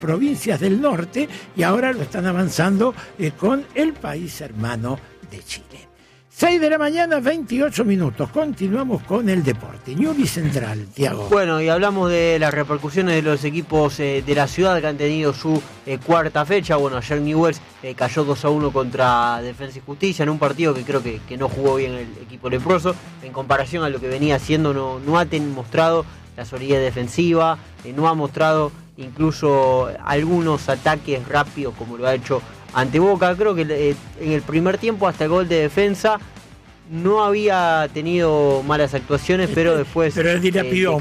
provincias del norte y ahora lo están avanzando con el país hermano de Chile. 6 de la mañana, 28 minutos. Continuamos con el deporte. Ñublense y Central, Tiago. Bueno, y hablamos de las repercusiones de los equipos de la ciudad que han tenido su cuarta fecha. Bueno, ayer Newell's cayó 2-1 contra Defensa y Justicia en un partido que creo que no jugó bien el equipo leproso. En comparación a lo que venía haciendo, no ha mostrado la solidez defensiva, no ha mostrado incluso algunos ataques rápidos como lo ha hecho ante Boca. Creo que en el primer tiempo, hasta el gol de Defensa, no había tenido malas actuaciones, pero después pero él dilapidó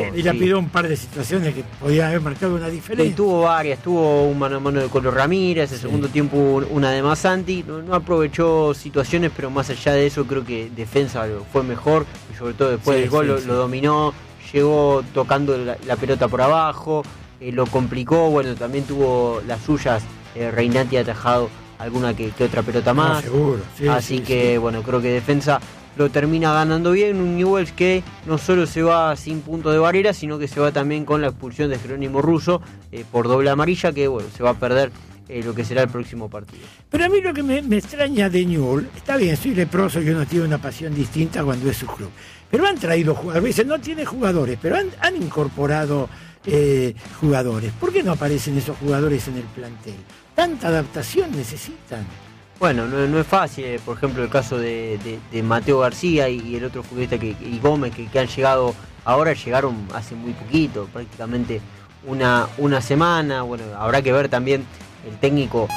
un par de situaciones que podían haber marcado una diferencia. Y tuvo varias, tuvo un mano a mano de Colo Ramírez, el segundo tiempo una de Masanti, no aprovechó situaciones, pero más allá de eso creo que Defensa fue mejor, y sobre todo después del gol lo dominó, llegó tocando la pelota por abajo, lo complicó, bueno, también tuvo las suyas, Reinati ha atajado alguna que otra pelota más. Seguro. Así que bueno, creo que Defensa lo termina ganando bien. Un Newell's que no solo se va sin punto de barrera, sino que se va también con la expulsión de Jerónimo Russo por doble amarilla, que bueno, se va a perder lo que será el próximo partido. Pero a mí lo que me extraña de Newell's, está bien, soy leproso y uno tiene una pasión distinta cuando es su club, pero han traído jugadores, dicen no tiene jugadores, pero han incorporado jugadores. ¿Por qué no aparecen esos jugadores en el plantel? ¿Tanta adaptación necesitan? Bueno, no es fácil. Por ejemplo, el caso de Mateo García y el otro futbolista y Gómez que han llegado ahora, llegaron hace muy poquito, prácticamente una semana. Bueno, habrá que ver también el técnico,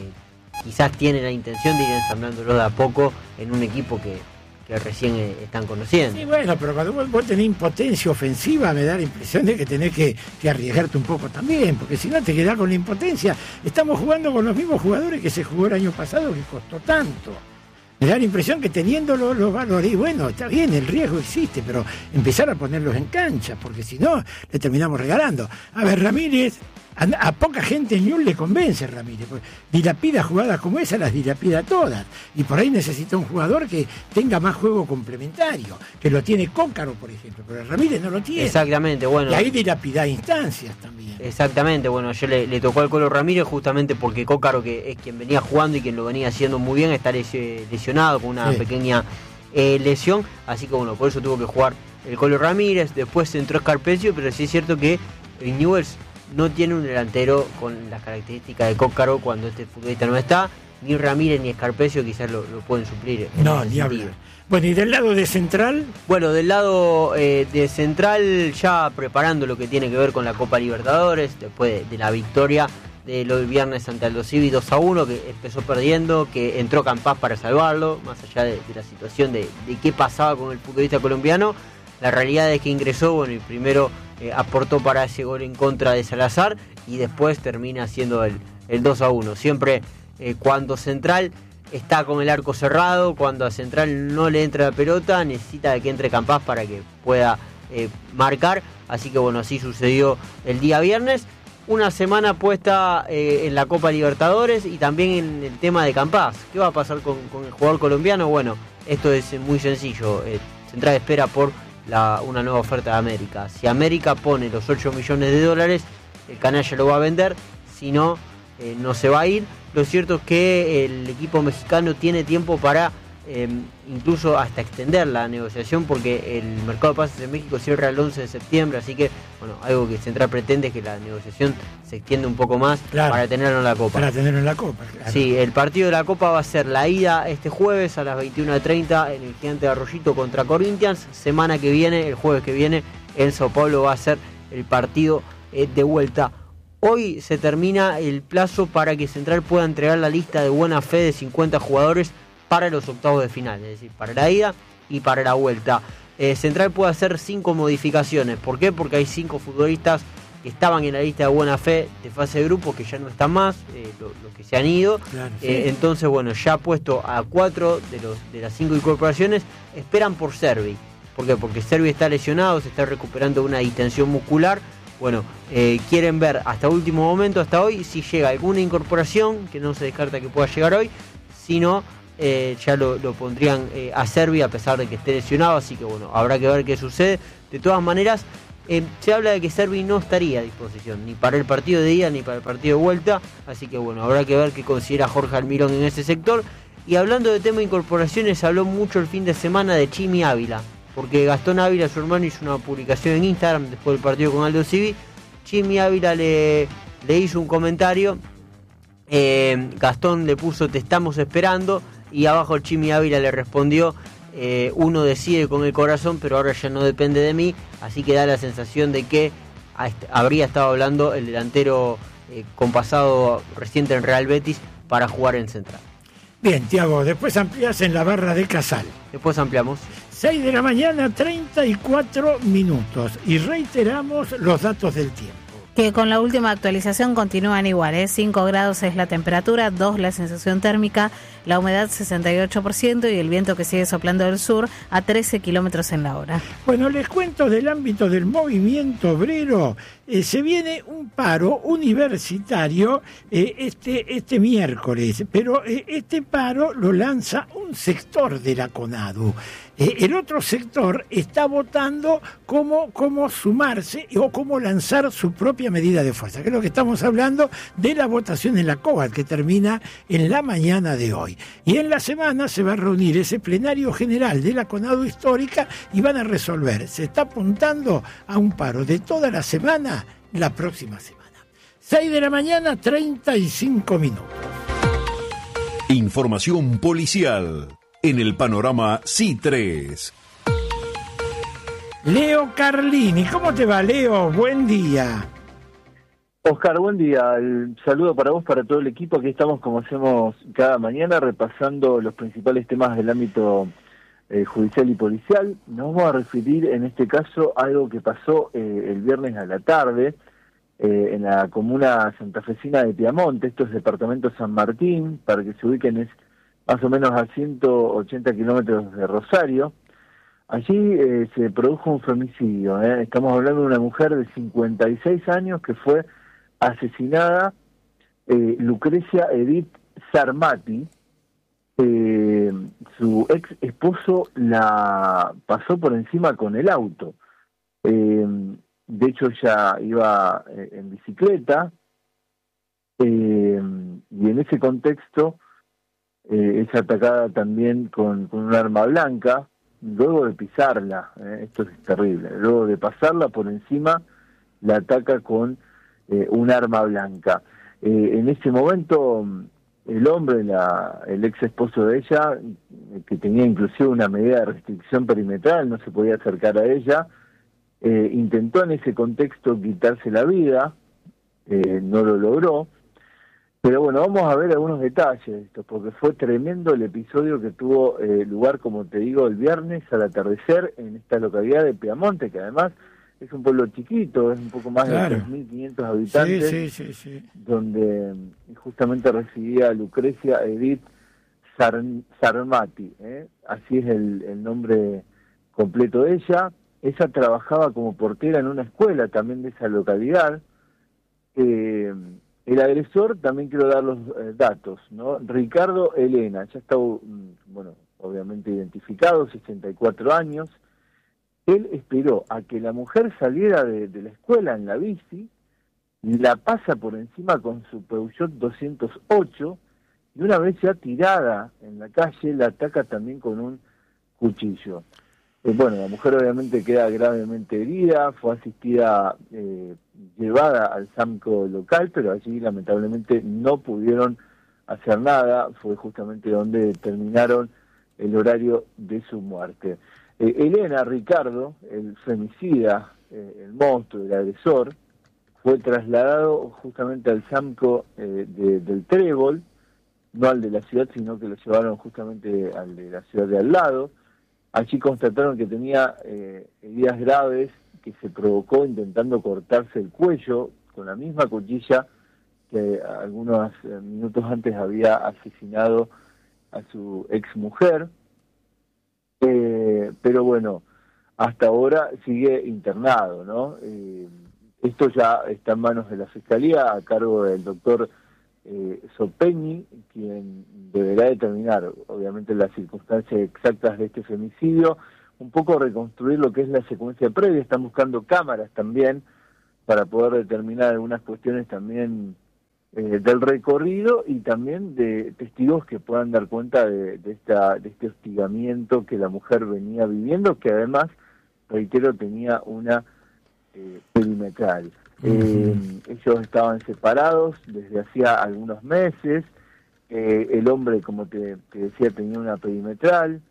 quizás tiene la intención de ir ensamblándolo de a poco en un equipo que recién están conociendo. Sí, bueno, pero cuando vos tenés impotencia ofensiva, me da la impresión de que tenés que arriesgarte un poco también, porque si no te quedás con la impotencia. Estamos jugando con los mismos jugadores que se jugó el año pasado, que costó tanto. Me da la impresión que teniendo los valores, bueno, está bien, el riesgo existe, pero empezar a ponerlos en cancha, porque si no, le terminamos regalando. A ver, Ramírez, a poca gente en Newell's le convence Ramírez, porque dilapida jugadas como esa, las dilapida todas, y por ahí necesita un jugador que tenga más juego complementario, que lo tiene Cócaro, por ejemplo, pero Ramírez no lo tiene. Exactamente, bueno. Y ahí dilapida instancias también. Exactamente, bueno, ayer le tocó al Colo Ramírez justamente porque Cócaro, que es quien venía jugando y quien lo venía haciendo muy bien, está lesionado con una pequeña lesión, así que bueno, por eso tuvo que jugar el Colo Ramírez. Después entró Scarpezio, pero sí es cierto que el Newell's no tiene un delantero con las características de Cócaro cuando este futbolista no está. Ni Ramírez ni Scarpezio quizás lo pueden suplir. No, ni hablar. Bueno, ¿y del lado de Central? Bueno, del lado de Central, ya preparando lo que tiene que ver con la Copa Libertadores, después de la victoria del viernes ante Aldo Civi 2-1, que empezó perdiendo, que entró Campás para salvarlo, más allá de la situación de qué pasaba con el futbolista colombiano. La realidad es que ingresó, bueno, y primero aportó para ese gol en contra de Salazar y después termina haciendo el 2-1. Siempre cuando Central está con el arco cerrado, cuando a Central no le entra la pelota, necesita de que entre Campás para que pueda marcar. Así que bueno, así sucedió el día viernes. Una semana puesta en la Copa Libertadores y también en el tema de Campás. ¿Qué va a pasar con el jugador colombiano? Bueno, esto es muy sencillo. Central espera por una nueva oferta de América. Si América pone los 8 millones de dólares, el canalla lo va a vender. Si no, no se va a ir. Lo cierto es que el equipo mexicano tiene tiempo para incluso hasta extender la negociación, porque el mercado de pases en México cierra el 11 de septiembre, así que bueno, algo que Central pretende es que la negociación se extienda un poco más, claro, para tenerlo en la Copa. Para tenerlo en la Copa, claro. Sí, el partido de la Copa va a ser la ida este jueves a las 21:30 en el Gigante de Arroyito contra Corinthians. Semana que viene, el jueves que viene, en Sao Paulo va a ser el partido de vuelta. Hoy se termina el plazo para que Central pueda entregar la lista de buena fe de 50 jugadores para los octavos de final, es decir, para la ida y para la vuelta. Central puede hacer 5 modificaciones. ¿Por qué? Porque hay 5 futbolistas que estaban en la lista de buena fe de fase de grupos que ya no están más, los que se han ido. Claro, sí. Entonces, bueno, ya ha puesto a 4 de las 5 incorporaciones, esperan por Servi. ¿Por qué? Porque Servi está lesionado, se está recuperando de una distensión muscular. Bueno, quieren ver hasta último momento, hasta hoy, si llega alguna incorporación, que no se descarta que pueda llegar hoy. Si no, ya lo pondrían a Servi a pesar de que esté lesionado, así que bueno, habrá que ver qué sucede. De todas maneras, Se habla de que Servi no estaría a disposición, ni para el partido de ida ni para el partido de vuelta, así que bueno, habrá que ver qué considera Jorge Almirón en ese sector. Y hablando de tema de incorporaciones, se habló mucho el fin de semana de Chimi Ávila, porque Gastón Ávila, su hermano, hizo una publicación en Instagram después del partido con Aldo Civi. Chimi Ávila le hizo un comentario, Gastón le puso "te estamos esperando", y abajo Chimi Ávila le respondió: uno decide con el corazón, pero ahora ya no depende de mí, así que da la sensación de que habría estado hablando el delantero con pasado reciente en Real Betis para jugar en Central. Bien, Tiago, después ampliás en la barra de Casal. Después ampliamos. 6 de la mañana, 34 minutos. Y reiteramos los datos del tiempo. Que con la última actualización continúan igual, 5 grados es la temperatura, 2 la sensación térmica, la humedad 68% y el viento que sigue soplando del sur a 13 kilómetros en la hora. Bueno, les cuento del ámbito del movimiento obrero. Se viene un paro universitario este miércoles, pero este paro lo lanza un sector de la CONADU. El otro sector está votando cómo sumarse o cómo lanzar su propia medida de fuerza, que es lo que estamos hablando de la votación en la COBAT, que termina en la mañana de hoy. Y en la semana se va a reunir ese plenario general de la CONADU histórica y van a resolver. Se está apuntando a un paro de toda la semana la próxima semana. 6 de la mañana, 35 minutos. Información policial en el panorama C3. Leo Carlini, ¿cómo te va, Leo? Buen día. Oscar, buen día. El saludo para vos, para todo el equipo. Aquí estamos, como hacemos cada mañana, repasando los principales temas del ámbito judicial y policial. Nos vamos a referir, en este caso, a algo que pasó el viernes a la tarde en la comuna santafesina de Piamonte. Esto es departamento San Martín, para que se ubiquen, es más o menos a 180 kilómetros de Rosario. Allí se produjo un femicidio. Estamos hablando de una mujer de 56 años que fue asesinada, Lucrecia Edith Sarmati. Su ex esposo la pasó por encima con el auto. De hecho, ella iba en bicicleta, y en ese contexto es atacada también con un arma blanca, luego de pisarla. Esto es terrible. Luego de pasarla por encima, la ataca con un arma blanca. En ese momento, el hombre, el ex esposo de ella, que tenía inclusive una medida de restricción perimetral, no se podía acercar a ella, intentó en ese contexto quitarse la vida, no lo logró. Pero bueno, vamos a ver algunos detalles de esto, porque fue tremendo el episodio que tuvo lugar, como te digo, el viernes al atardecer en esta localidad de Piamonte, que además es un pueblo chiquito, es un poco más de 3.500 habitantes, sí. Donde justamente residía Lucrecia Edith Sarmati, así es el nombre completo de ella. Ella trabajaba como portera en una escuela también de esa localidad. El agresor, también quiero dar los datos, ¿no? Ricardo Elena, ya está, bueno, obviamente identificado, 64 años. Él esperó a que la mujer saliera de la escuela en la bici, la pasa por encima con su Peugeot 208, y una vez ya tirada en la calle, la ataca también con un cuchillo. Bueno, la mujer obviamente queda gravemente herida, fue asistida, llevada al SAMCO local, pero allí lamentablemente no pudieron hacer nada. Fue justamente donde determinaron el horario de su muerte. Elena, Ricardo, el femicida, el monstruo, el agresor, fue trasladado justamente al SAMCO del Trébol, no al de la ciudad, sino que lo llevaron justamente al de la ciudad de al lado. Allí constataron que tenía heridas graves que se provocó intentando cortarse el cuello con la misma cuchilla que algunos minutos antes había asesinado a su ex mujer. Pero bueno, hasta ahora sigue internado, ¿no? Esto ya está en manos de la Fiscalía, a cargo del doctor Sopeñi, quien deberá determinar, obviamente, las circunstancias exactas de este femicidio. un poco reconstruir lo que es la secuencia previa. Están buscando cámaras también para poder determinar algunas cuestiones también del recorrido y también de testigos que puedan dar cuenta de este hostigamiento que la mujer venía viviendo, que además, reitero, tenía una perimetral. Ellos estaban separados desde hacía algunos meses. El hombre, como te decía, tenía una perimetral.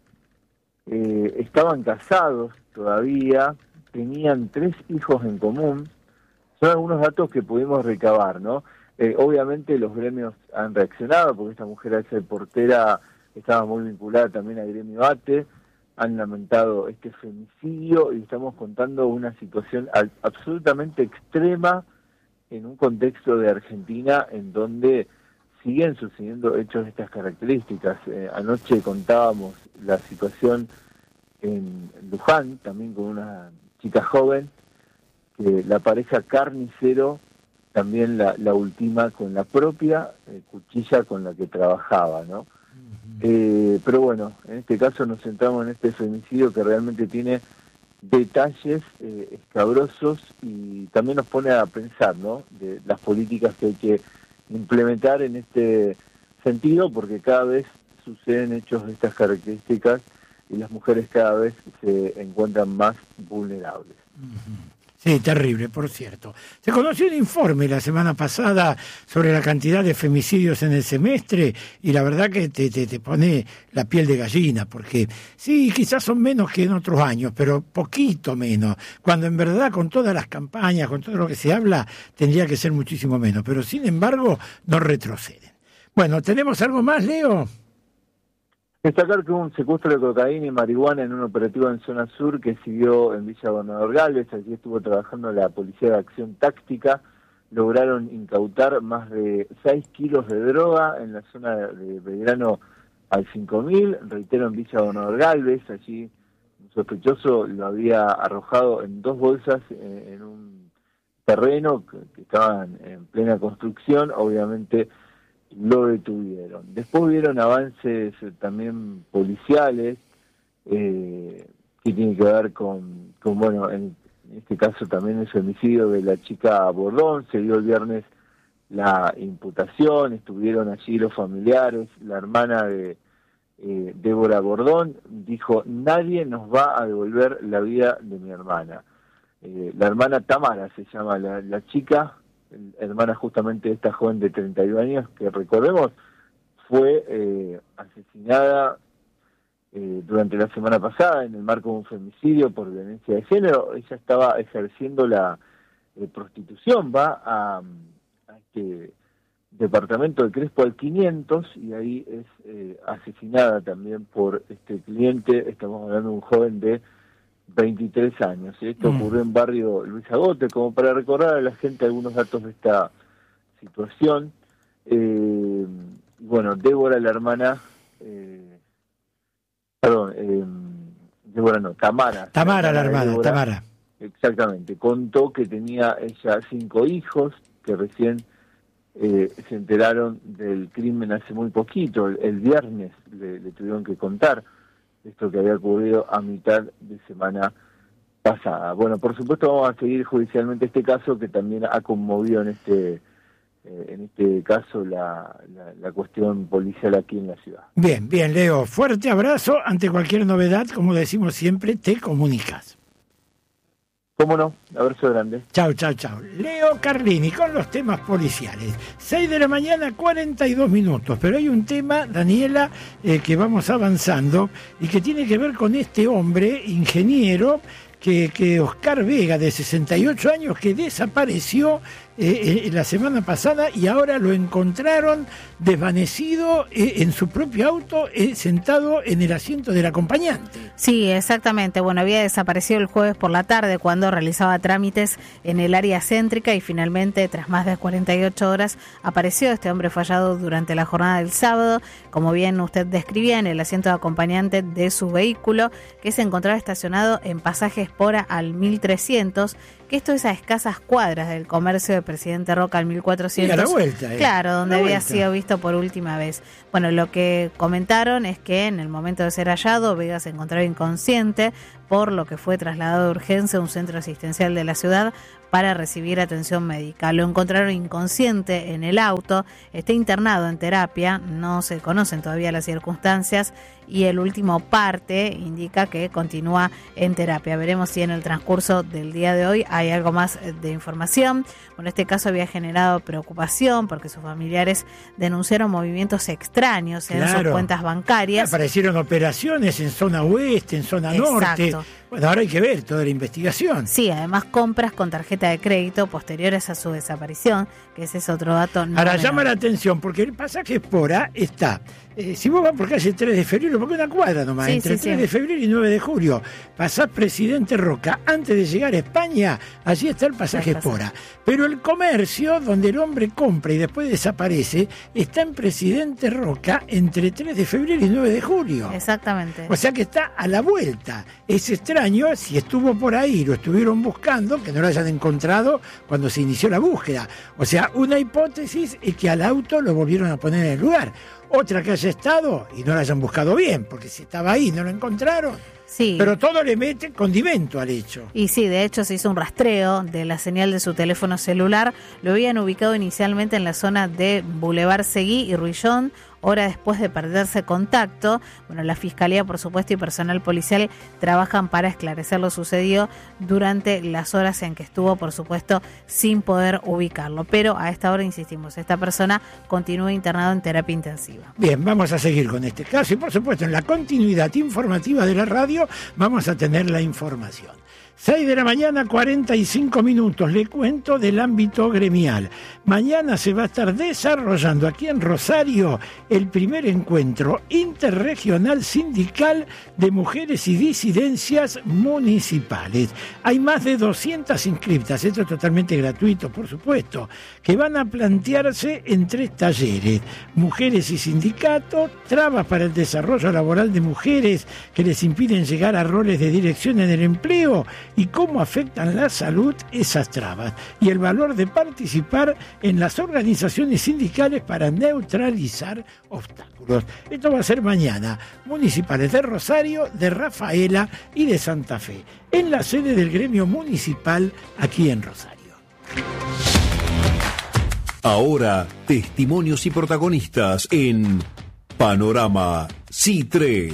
Estaban casados todavía, tenían 3 hijos en común. Son algunos datos que pudimos recabar, ¿no? Obviamente los gremios han reaccionado, porque esta mujer, al ser portera, estaba muy vinculada también al gremio ATE, han lamentado este femicidio y estamos contando una situación absolutamente extrema en un contexto de Argentina en donde siguen sucediendo hechos de estas características. Anoche contábamos la situación en Luján, también con una chica joven, que la pareja carnicero también la ultima con la propia cuchilla con la que trabajaba, ¿no? Pero bueno, en este caso nos centramos en este femicidio que realmente tiene detalles escabrosos y también nos pone a pensar, ¿no?, de las políticas que hay que implementar en este sentido, porque cada vez suceden hechos de estas características y las mujeres cada vez se encuentran más vulnerables. Sí, terrible, por cierto. Se conoció un informe la semana pasada sobre la cantidad de femicidios en el semestre y la verdad que te pone la piel de gallina, porque sí, quizás son menos que en otros años, pero poquito menos, cuando en verdad con todas las campañas, con todo lo que se habla, tendría que ser muchísimo menos, pero sin embargo no retroceden. Bueno, ¿tenemos algo más, Leo? Destacar que hubo un secuestro de cocaína y marihuana en un operativo en zona sur que siguió en Villa Gobernador Galvez. Allí estuvo trabajando la Policía de Acción Táctica. Lograron incautar más de 6 kilos de droga en la zona de Belgrano al 5000. Reitero, en Villa Gobernador Galvez. Allí un sospechoso lo había arrojado en 2 bolsas en un terreno que estaban en plena construcción. Obviamente lo detuvieron. Después vieron avances también policiales que tienen que ver con bueno, en este caso también el femicidio de la chica Bordón. Se dio el viernes la imputación, estuvieron allí los familiares. La hermana de Débora Bordón dijo: nadie nos va a devolver la vida de mi hermana. La hermana Tamara se llama la chica, hermana justamente de esta joven de 32 años, que recordemos fue asesinada durante la semana pasada en el marco de un femicidio por violencia de género. Ella estaba ejerciendo la prostitución, va a este departamento de Crespo al 500 y ahí es asesinada también por este cliente. Estamos hablando de un joven de 23 años. Esto ocurrió en barrio Luis Agote, como para recordar a la gente algunos datos de esta situación. Bueno, Débora, la hermana, Débora no, Tamara. Tamara, la hermana, Débora, Tamara. Exactamente, contó que tenía ella 5 hijos, que recién se enteraron del crimen hace muy poquito. El viernes le tuvieron que contar esto que había ocurrido a mitad de semana pasada. Bueno, por supuesto vamos a seguir judicialmente este caso, que también ha conmovido en este caso la cuestión policial aquí en la ciudad. Bien, Leo, fuerte abrazo. Ante cualquier novedad, como decimos siempre, te comunicas. ¿Cómo no? Abrazo grande. Chau. Leo Carlini con los temas policiales. 6 de la mañana, 42 minutos. Pero hay un tema, Daniela, que vamos avanzando y que tiene que ver con este hombre, ingeniero, que Oscar Vega, de 68 años, que desapareció la semana pasada y ahora lo encontraron desvanecido en su propio auto, sentado en el asiento del acompañante. Sí, exactamente. Bueno, había desaparecido el jueves por la tarde cuando realizaba trámites en el área céntrica y finalmente, tras más de 48 horas, apareció. Este hombre fue hallado durante la jornada del sábado, como bien usted describía, en el asiento de acompañante de su vehículo, que se encontraba estacionado en Pasaje Espora al 1300, que esto es a escasas cuadras del comercio de Presidente Roca al 1400. Y a la vuelta. Claro, donde la había vuelta. sido visto por última vez. Bueno, lo que comentaron es que en el momento de ser hallado, Vega se encontraba inconsciente, por lo que fue trasladado de urgencia a un centro asistencial de la ciudad para recibir atención médica. Lo encontraron inconsciente en el auto, está internado en terapia, no se conocen todavía las circunstancias y el último parte indica que continúa en terapia. Veremos si en el transcurso del día de hoy hay algo más de información. Bueno, este caso había generado preocupación porque sus familiares denunciaron movimientos extraños en sus cuentas bancarias. Aparecieron operaciones en zona oeste, en zona norte. Bueno, ahora hay que ver toda la investigación. Sí, además compras con tarjeta de crédito posteriores a su desaparición, que ese es otro dato. Ahora llama la atención porque el pasaje Espora está, si vos vas por calle 3 de febrero, porque una cuadra nomás, entre 3 de febrero y 9 de julio, pasás Presidente Roca, antes de llegar a España, allí está el pasaje Espora. Pero el comercio, donde el hombre compra y después desaparece, está en Presidente Roca entre 3 de febrero y 9 de julio. Exactamente. O sea que está a la vuelta. Es extraño si estuvo por ahí, lo estuvieron buscando, que no lo hayan encontrado cuando se inició la búsqueda. O sea, una hipótesis es que al auto lo volvieron a poner en el lugar. Otra que haya estado y no lo hayan buscado bien, porque si estaba ahí no lo encontraron. Sí. Pero todo le mete condimento al hecho. Y sí, de hecho se hizo un rastreo de la señal de su teléfono celular. Lo habían ubicado inicialmente en la zona de Boulevard Seguí y Ruillón, hora después de perderse contacto. Bueno, la Fiscalía, por supuesto, y personal policial trabajan para esclarecer lo sucedido durante las horas en que estuvo, por supuesto, sin poder ubicarlo. Pero a esta hora, insistimos, esta persona continúa internado en terapia intensiva. Bien, vamos a seguir con este caso y, por supuesto, en la continuidad informativa de la radio vamos a tener la información. 6 de la mañana, 45 minutos. Le cuento del ámbito gremial. Mañana se va a estar desarrollando aquí en Rosario el primer encuentro interregional sindical de mujeres y disidencias municipales. Hay más de 200 inscriptas, esto es totalmente gratuito, por supuesto, que van a plantearse en 3 talleres. Mujeres y sindicatos, trabas para el desarrollo laboral de mujeres que les impiden llegar a roles de dirección en el empleo, y cómo afectan la salud esas trabas, y el valor de participar en las organizaciones sindicales para neutralizar obstáculos. Esto va a ser mañana, municipales de Rosario, de Rafaela y de Santa Fe, en la sede del gremio municipal aquí en Rosario. Ahora, testimonios y protagonistas en Panorama C3.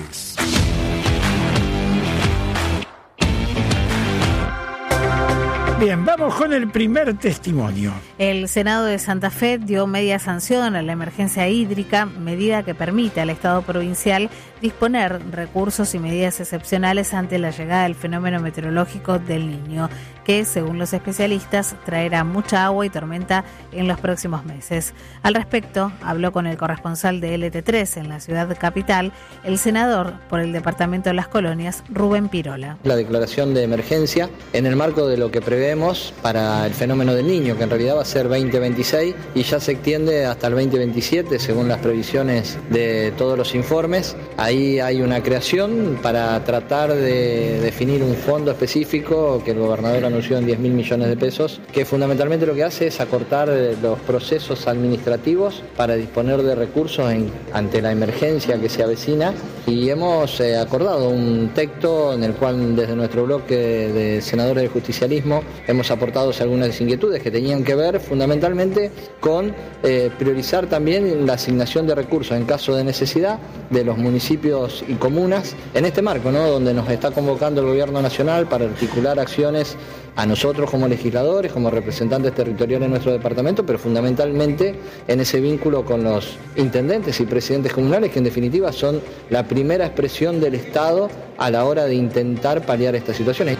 Bien, vamos con el primer testimonio. El Senado de Santa Fe dio media sanción a la emergencia hídrica, medida que permite al Estado provincial disponer recursos y medidas excepcionales ante la llegada del fenómeno meteorológico del Niño, que, según los especialistas, traerá mucha agua y tormenta en los próximos meses. Al respecto, habló con el corresponsal de LT3 en la ciudad capital, el senador por el Departamento de las Colonias, Rubén Pirola. La declaración de emergencia en el marco de lo que prevemos para el fenómeno del Niño, que en realidad va a ser 2026 y ya se extiende hasta el 2027 según las previsiones de todos los informes. Ahí hay una creación para tratar de definir un fondo específico que el gobernador anunció en 10.000 millones de pesos, que fundamentalmente lo que hace es acortar los procesos administrativos para disponer de recursos ante la emergencia que se avecina, y hemos acordado un texto en el cual desde nuestro bloque de senadores del justicialismo hemos aportado algunas inquietudes que tenían que ver fundamentalmente con priorizar también la asignación de recursos en caso de necesidad de los municipios y comunas en este marco, ¿no?, donde nos está convocando el gobierno nacional para articular acciones a nosotros como legisladores, como representantes territoriales en nuestro departamento, pero fundamentalmente en ese vínculo con los intendentes y presidentes comunales, que en definitiva son la primera expresión del Estado a la hora de intentar paliar estas situaciones.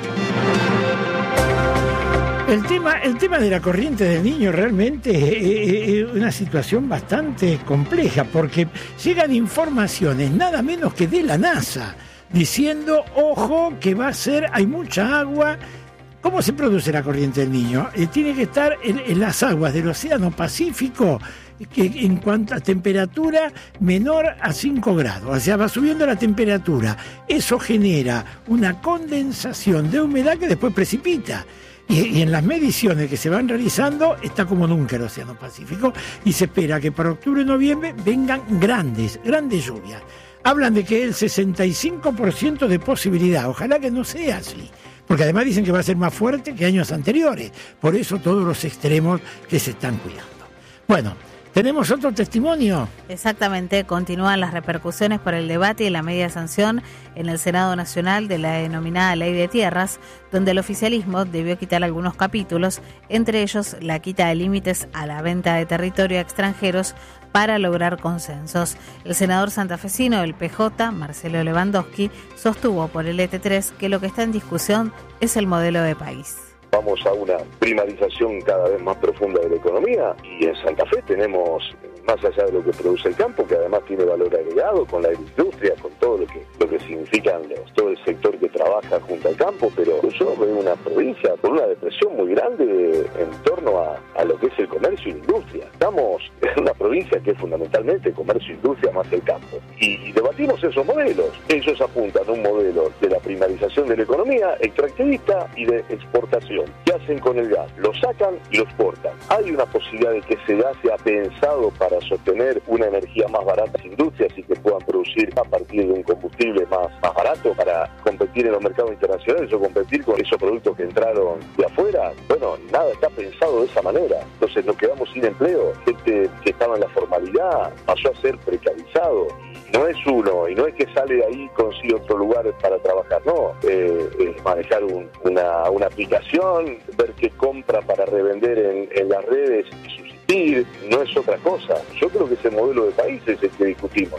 El tema de la corriente del Niño realmente es una situación bastante compleja, porque llegan informaciones nada menos que de la NASA, diciendo, ojo, que va a ser, hay mucha agua, ¿Cómo se produce la corriente del Niño? Tiene que estar en las aguas del Océano Pacífico, que en cuanto a temperatura menor a 5 grados, o sea, va subiendo la temperatura. Eso genera una condensación de humedad que después precipita. Y en las mediciones que se van realizando está como nunca el Océano Pacífico, y se espera que para octubre y noviembre vengan grandes lluvias. Hablan de que el 65% de posibilidad, ojalá que no sea así, porque además dicen que va a ser más fuerte que años anteriores, por eso todos los extremos que se están cuidando. Bueno, ¿tenemos otro testimonio? Exactamente, continúan las repercusiones por el debate y la media sanción en el Senado Nacional de la denominada Ley de Tierras, donde el oficialismo debió quitar algunos capítulos, entre ellos la quita de límites a la venta de territorio a extranjeros para lograr consensos. El senador santafesino del PJ, Marcelo Lewandowski, sostuvo por el ET3 que lo que está en discusión es el modelo de país. Vamos a una primarización cada vez más profunda de la economía, y en Santa Fe tenemos, más allá de lo que produce el campo, que además tiene valor agregado con la agroindustria, con todo lo que significan todo el sector que trabaja junto al campo, pero yo veo una provincia con una depresión muy grande en torno a lo que es el comercio e industria. Estamos en una provincia que es fundamentalmente comercio e industria más el campo, y debatimos esos modelos. Ellos apuntan a un modelo de la primarización de la economía, extractivista y de exportación. ¿Qué hacen con el gas? Lo sacan y lo exportan. Hay una posibilidad de que ese gas sea pensado para sostener una energía más barata en las industrias y que puedan producir a partir de un combustible más barato para competir en los mercados internacionales o competir con esos productos que entraron de afuera. Bueno, nada está pensado de esa manera. Entonces nos quedamos sin empleo. Gente que estaba en la formalidad pasó a ser precarizado. No es uno, y no es que sale de ahí y consigue otro lugar para trabajar, no. Es manejar una aplicación, ver qué compra para revender en las redes y subsistir, no es otra cosa. Yo creo que ese modelo de país es el que discutimos.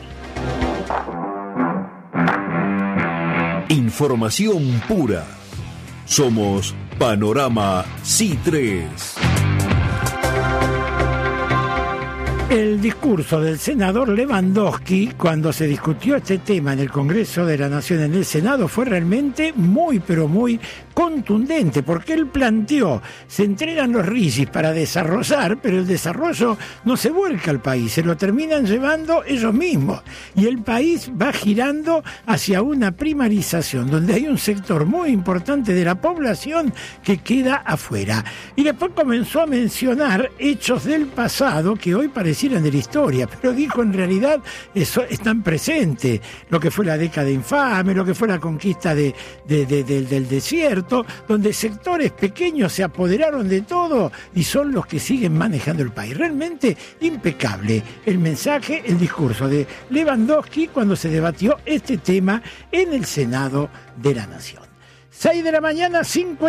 Información pura. Somos Panorama C3. El discurso del senador Lewandowski, cuando se discutió este tema en el Congreso de la Nación, en el Senado, fue realmente muy, pero muy contundente, porque él planteó, se entregan los RIGIs para desarrollar, pero el desarrollo no se vuelca al país, se lo terminan llevando ellos mismos, y el país va girando hacia una primarización, donde hay un sector muy importante de la población que queda afuera. Y después comenzó a mencionar hechos del pasado que hoy parecieran de la historia, pero dijo en realidad eso están presentes, lo que fue la década infame, lo que fue la conquista del desierto, donde sectores pequeños se apoderaron de todo y son los que siguen manejando el país. Realmente impecable el mensaje, el discurso de Lewandowski cuando se debatió este tema en el Senado de la Nación. 6 de la mañana,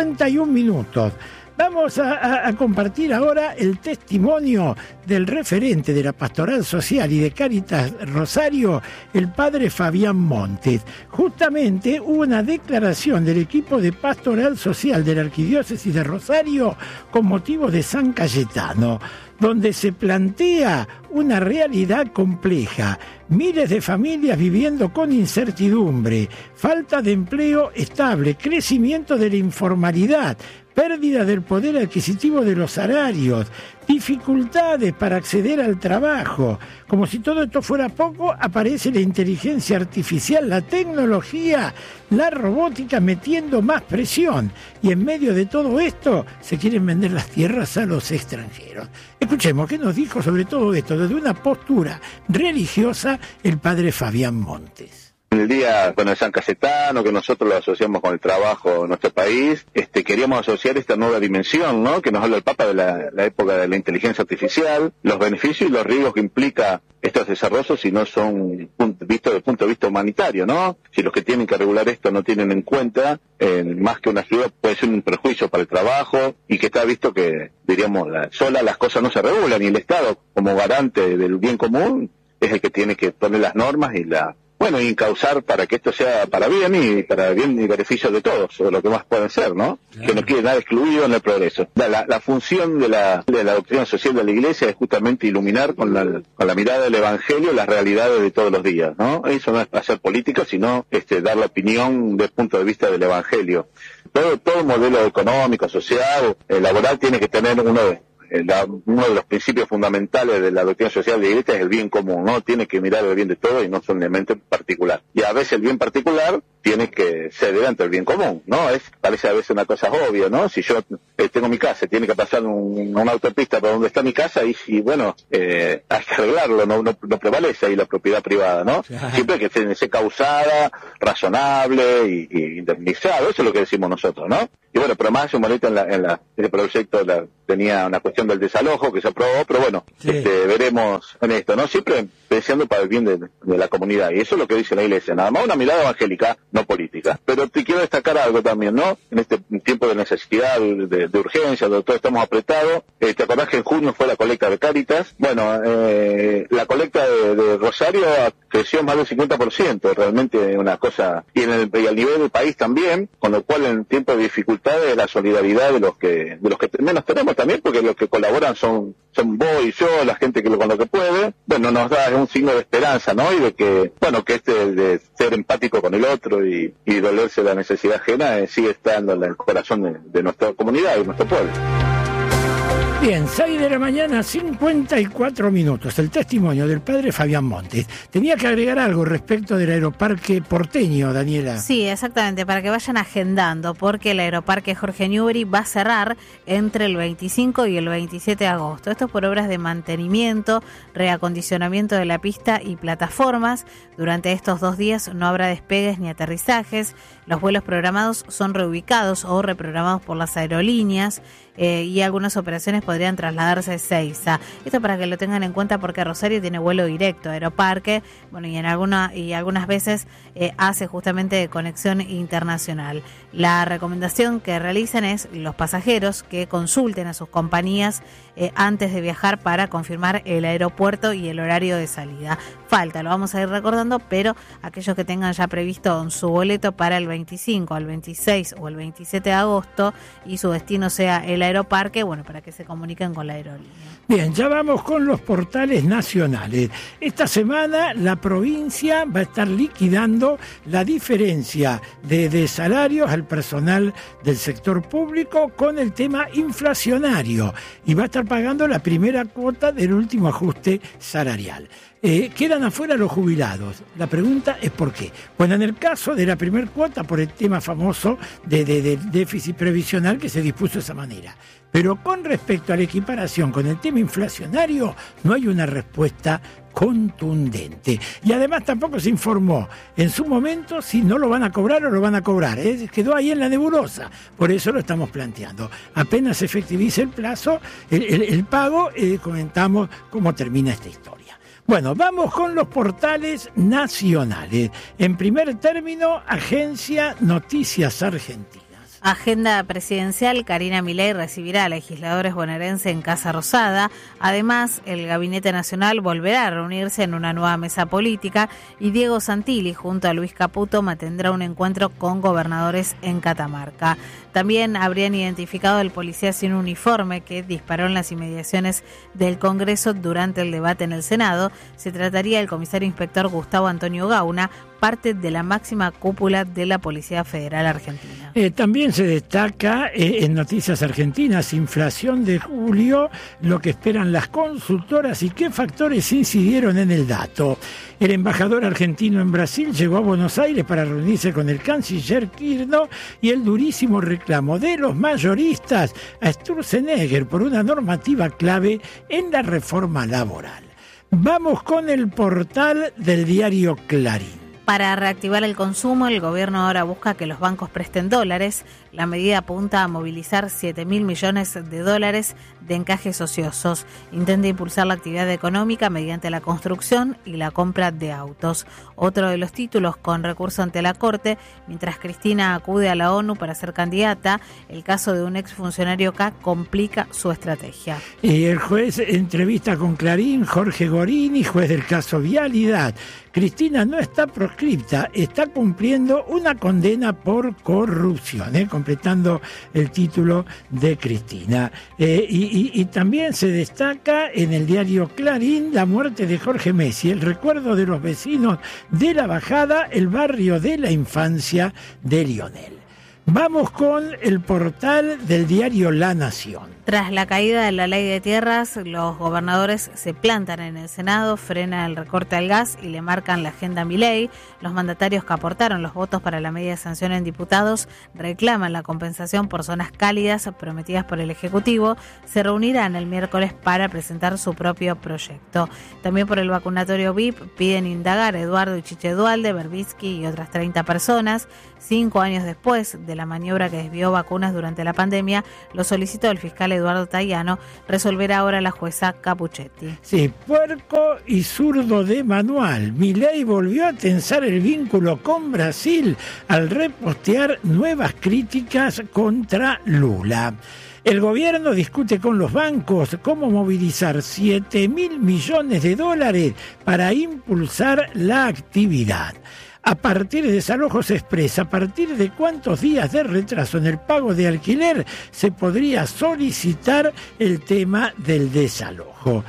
51 minutos. Vamos a compartir ahora el testimonio del referente de la Pastoral Social y de Cáritas Rosario, el padre Fabián Montes. Justamente hubo una declaración del equipo de Pastoral Social de la Arquidiócesis de Rosario con motivo de San Cayetano, donde se plantea una realidad compleja, miles de familias viviendo con incertidumbre, falta de empleo estable, crecimiento de la informalidad, pérdida del poder adquisitivo de los salarios, dificultades para acceder al trabajo. Como si todo esto fuera poco, aparece la inteligencia artificial, la tecnología, la robótica metiendo más presión. Y en medio de todo esto se quieren vender las tierras a los extranjeros. Escuchemos qué nos dijo sobre todo esto desde una postura religiosa el padre Fabián Montes. En el día de San Cayetano, que nosotros lo asociamos con el trabajo en nuestro país, queríamos asociar esta nueva dimensión, ¿no?, que nos habla el Papa de la época de la inteligencia artificial, los beneficios y los riesgos que implica estos desarrollos si no son vistos desde el punto de vista humanitario, ¿no? Si los que tienen que regular esto no tienen en cuenta, más que una ayuda puede ser un perjuicio para el trabajo, y que está visto que, diríamos, sola las cosas no se regulan, y el Estado, como garante del bien común, es el que tiene que poner las normas y y encauzar para que esto sea para bien y beneficio de todos, o lo que más pueden ser, ¿no? Claro. Que no quede nada excluido en el progreso. La función de la doctrina social de la Iglesia es justamente iluminar con la mirada del Evangelio las realidades de todos los días, ¿no? Eso no es hacer política, sino dar la opinión desde el punto de vista del Evangelio. todo modelo económico, social, laboral tiene que tener uno de los principios fundamentales de la doctrina social de la Iglesia es el bien común, ¿no? Tiene que mirar el bien de todos y no solamente en particular. Y a veces el bien particular tiene que ceder ante el bien común, ¿no? Parece a veces una cosa obvia, ¿no? Si yo tengo mi casa, tiene que pasar una autopista por donde está mi casa y bueno, hay que arreglarlo, no prevalece ahí la propiedad privada, ¿no? Claro. Siempre que sea causada, razonable y indemnizado, eso es lo que decimos nosotros, ¿no? Y bueno, pero más un momento este proyecto tenía una cuestión del desalojo que se aprobó, pero bueno, sí. Veremos en esto, ¿no? Siempre pensando para el bien de la comunidad, y eso es lo que dice la Iglesia, nada más una mirada evangélica, no política. Pero te quiero destacar algo también, ¿no? En este tiempo de necesidad, de urgencia, donde todos estamos apretados, ¿te acordás que en junio fue la colecta de Cáritas? Bueno, la colecta de Rosario creció más del 50%, realmente una cosa, y al nivel del país también, con lo cual en tiempo de dificultades la solidaridad de los que menos tenemos también, porque los que colaboran son vos y yo, la gente con lo que puede, bueno, nos da un signo de esperanza, ¿no? Y de que, bueno, que de ser empático con el otro y dolerse de la necesidad ajena sigue estando en el corazón de nuestra comunidad y nuestro pueblo. Bien, 6 de la mañana, 54 minutos. El testimonio del padre Fabián Montes. Tenía que agregar algo respecto del aeroparque porteño, Daniela. Sí, exactamente, para que vayan agendando, porque el aeroparque Jorge Newbery va a cerrar entre el 25 y el 27 de agosto. Esto es por obras de mantenimiento, reacondicionamiento de la pista y plataformas. Durante estos 2 días no habrá despegues ni aterrizajes. Los vuelos programados son reubicados o reprogramados por las aerolíneas. Y algunas operaciones podrían trasladarse a Ezeiza. Esto para que lo tengan en cuenta porque Rosario tiene vuelo directo a Aeroparque, bueno, y algunas veces hace justamente conexión internacional. La recomendación que realizan es los pasajeros que consulten a sus compañías antes de viajar para confirmar el aeropuerto y el horario de salida. Falta, lo vamos a ir recordando, pero aquellos que tengan ya previsto su boleto para el 25, al 26 o el 27 de agosto y su destino sea el Aeroparque, bueno, para que se comuniquen con la aerolínea. Bien, ya vamos con los portales nacionales. Esta semana la provincia va a estar liquidando la diferencia de salarios al personal del sector público con el tema inflacionario y va a estar pagando la primera cuota del último ajuste salarial. Quedan afuera los jubilados. La pregunta es ¿por qué? Bueno, en el caso de la primera cuota, por el tema famoso de déficit previsional que se dispuso de esa manera. Pero con respecto a la equiparación con el tema inflacionario, no hay una respuesta contundente. Y además tampoco se informó en su momento si no lo van a cobrar o lo van a cobrar. Quedó ahí en la nebulosa. Por eso lo estamos planteando. Apenas se efectivice el plazo, el pago, comentamos cómo termina esta historia. Bueno, vamos con los portales nacionales. En primer término, Agencia Noticias Argentinas. Agenda presidencial, Karina Milei recibirá a legisladores bonaerenses en Casa Rosada. Además, el Gabinete Nacional volverá a reunirse en una nueva mesa política y Diego Santilli, junto a Luis Caputo, mantendrá un encuentro con gobernadores en Catamarca. También habrían identificado al policía sin uniforme que disparó en las inmediaciones del Congreso durante el debate en el Senado. Se trataría del comisario inspector Gustavo Antonio Gauna, parte de la máxima cúpula de la Policía Federal Argentina. También se destaca en Noticias Argentinas, inflación de julio, lo que esperan las consultoras y qué factores incidieron en el dato. El embajador argentino en Brasil llegó a Buenos Aires para reunirse con el canciller Kirchner y el durísimo reclamo de los mayoristas a Sturzenegger por una normativa clave en la reforma laboral. Vamos con el portal del diario Clarín. Para reactivar el consumo, el gobierno ahora busca que los bancos presten dólares. La medida apunta a movilizar 7.000 millones de dólares de encajes ociosos. Intenta impulsar la actividad económica mediante la construcción y la compra de autos. Otro de los títulos con recurso ante la Corte, mientras Cristina acude a la ONU para ser candidata, el caso de un exfuncionario K complica su estrategia. Y el juez entrevista con Clarín, Jorge Gorini, juez del caso Vialidad. Cristina no está proscripta, está cumpliendo una condena por corrupción, completando el título de Cristina. Y también se destaca en el diario Clarín la muerte de Jorge Messi, el recuerdo de los vecinos de La Bajada, el barrio de la infancia de Lionel. Vamos con el portal del diario La Nación. Tras la caída de la ley de tierras, los gobernadores se plantan en el Senado, frenan el recorte al gas y le marcan la agenda a Milei. Los mandatarios que aportaron los votos para la media sanción en diputados reclaman la compensación por zonas cálidas prometidas por el Ejecutivo. Se reunirán el miércoles para presentar su propio proyecto. También por el vacunatorio VIP piden indagar a Eduardo y Chiche Dualde, Berbisky y otras 30 personas. 5 años después de la maniobra que desvió vacunas durante la pandemia, lo solicitó el fiscal Eduardo Tayano, resolverá ahora la jueza Capuchetti. Sí, puerco y zurdo de manual. Milei volvió a tensar el vínculo con Brasil al repostear nuevas críticas contra Lula. El gobierno discute con los bancos cómo movilizar 7.000 millones de dólares para impulsar la actividad. A partir de desalojos express, a partir de cuántos días de retraso en el pago de alquiler se podría solicitar el tema del desalojo.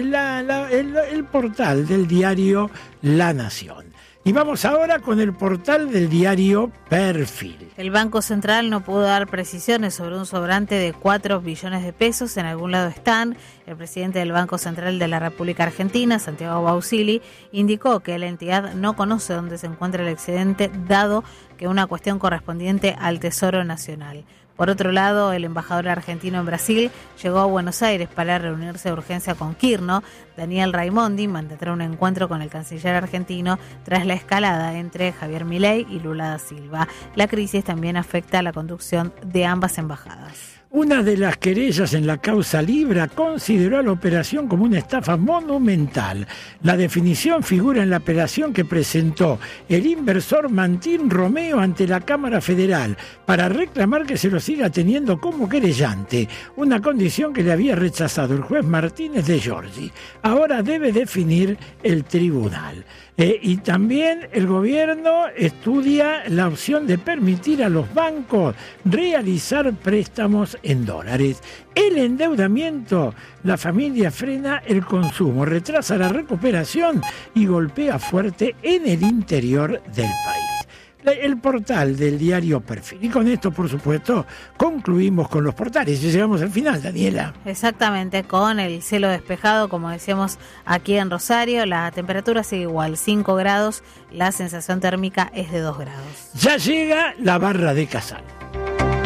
El portal del diario La Nación. Y vamos ahora con el portal del diario Perfil. El Banco Central no pudo dar precisiones sobre un sobrante de 4 billones de pesos. En algún lado están. El presidente del Banco Central de la República Argentina, Santiago Bausili, indicó que la entidad no conoce dónde se encuentra el excedente, dado que es una cuestión correspondiente al Tesoro Nacional. Por otro lado, el embajador argentino en Brasil llegó a Buenos Aires para reunirse de urgencia con Kirchner. Daniel Raimondi mandató un encuentro con el canciller argentino tras la escalada entre Javier Milei y Lula da Silva. La crisis también afecta a la conducción de ambas embajadas. Una de las querellas en la causa Libra consideró a la operación como una estafa monumental. La definición figura en la apelación que presentó el inversor Martín Romeo ante la Cámara Federal para reclamar que se lo siga teniendo como querellante, una condición que le había rechazado el juez Martínez de Giorgi. Ahora debe definir el tribunal. Y también el gobierno estudia la opción de permitir a los bancos realizar préstamos en dólares. El endeudamiento, la familia frena el consumo, retrasa la recuperación y golpea fuerte en el interior del país. El portal del diario Perfil. Y con esto, por supuesto, concluimos con los portales. Ya llegamos al final, Daniela. Exactamente, con el cielo despejado, como decíamos aquí en Rosario, la temperatura sigue igual, 5 grados, la sensación térmica es de 2 grados. Ya llega la barra de Casal.